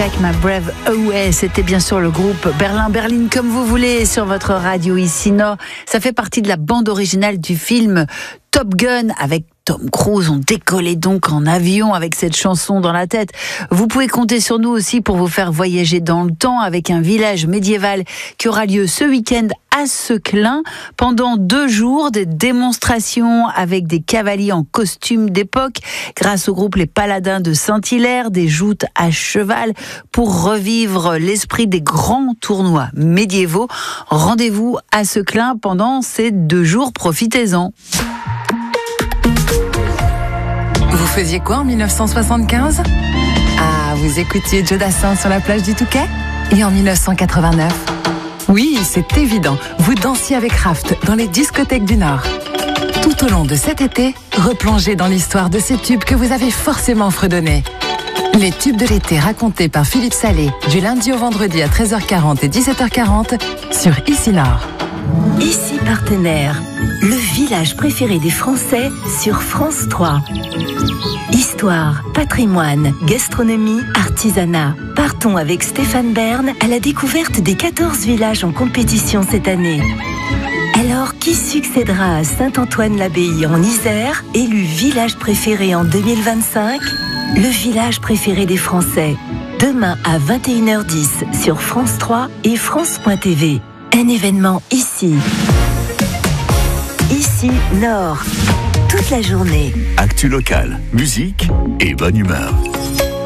Take My Breath Away, c'était bien sûr le groupe Berlin comme vous voulez sur votre radio ici Nord. Ça fait partie de la bande originale du film Top Gun avec Tom Cruise. On décollait donc en avion avec cette chanson dans la tête. Vous pouvez compter sur nous aussi pour vous faire voyager dans le temps avec un village médiéval qui aura lieu ce week-end à Seclin. Pendant 2 jours, des démonstrations avec des cavaliers en costume d'époque grâce au groupe Les Paladins de Saint-Hilaire, des joutes à cheval pour revivre l'esprit des grands tournois médiévaux. Rendez-vous à Seclin pendant ces 2 jours, profitez-en. Vous faisiez quoi en 1975 ? Ah, vous écoutiez Joe Dassin sur la plage du Touquet ? Et en 1989 ? Oui, c'est évident, vous dansiez avec Raft dans les discothèques du Nord. Tout au long de cet été, replongez dans l'histoire de ces tubes que vous avez forcément fredonnés. Les tubes de l'été racontés par Philippe Salé, du lundi au vendredi à 13h40 et 17h40 sur Ici Nord. Ici Partenaire, le village préféré des Français sur France 3. Histoire, patrimoine, gastronomie, artisanat. Partons avec Stéphane Bern à la découverte des 14 villages en compétition cette année. Alors, qui succédera à Saint-Antoine-l'Abbaye en Isère, élu village préféré en 2025 ? Le village préféré des Français. Demain à 21h10 sur France 3 et France.tv. Un événement ici. Ici Nord. Toute la journée. Actu locale, musique et bonne humeur.